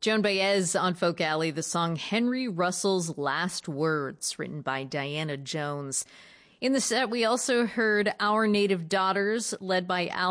Joan Baez on Folk Alley, the song Henry Russell's Last Words, written by Diana Jones. In the set, we also heard Our Native Daughters, led by Al